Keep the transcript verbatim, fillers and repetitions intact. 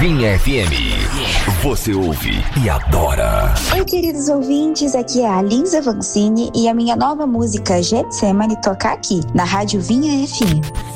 Vinha F M. Você ouve e adora. Oi, queridos ouvintes, aqui é a Lisa Vancini e a minha nova música Getsemane toca aqui, na Rádio Vinha F M.